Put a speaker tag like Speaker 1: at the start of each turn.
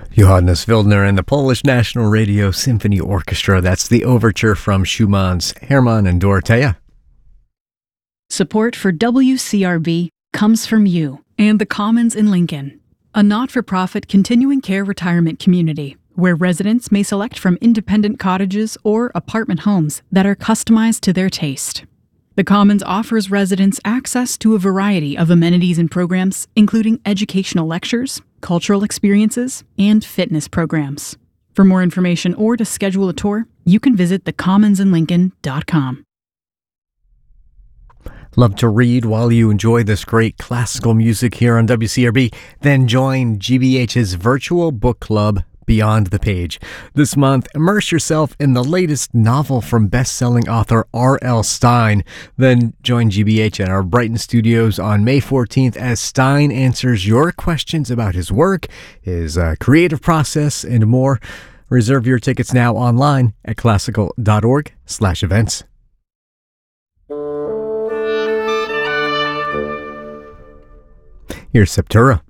Speaker 1: Johannes Wildner and the Polish National Radio Symphony Orchestra. That's the overture from Schumann's Hermann and Dorothea.
Speaker 2: Support for WCRB comes from you and the Commons in Lincoln, a not-for-profit continuing care retirement community where residents may select from independent cottages or apartment homes that are customized to their taste. The Commons offers residents access to a variety of amenities and programs, including educational lectures, cultural experiences, and fitness programs. For more information or to schedule a tour, you can visit thecommonsinlincoln.com.
Speaker 1: Love to read while you enjoy this great classical music here on WCRB? Then join GBH's virtual book club, Beyond the Page. This month, immerse yourself in the latest novel from best-selling author R.L. Stine. Then join GBH at our Brighton studios on May 14th as Stine answers your questions about his work, his creative process, and more. Reserve your tickets now online at classical.org/events. Here's Septura.